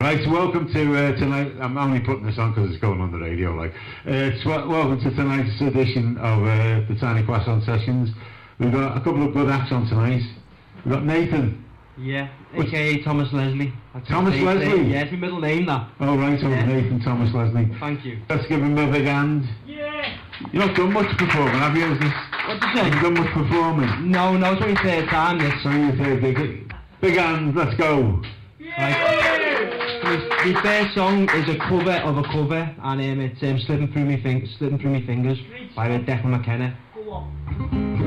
Right, so welcome to tonight. I'm only putting this on because it's going on the radio. Welcome to tonight's edition of the Tiny Croissant Sessions. We've got a couple of good acts on tonight. We've got Nathan. Yeah, aka Thomas Leslie. Thomas Leslie? Yeah, it's my middle name, that. Oh, right, so yeah. Nathan Thomas Leslie. Thank you. Let's give him a big hand. Yeah! You've not done much performing, have you? What did you say? Have you done much performing? No, it's only third time, this. So you say big hand, let's go. Yeah! My first song is a cover of a cover, and it's Slipping Through Me Fingers by Declan McKenna. Go on.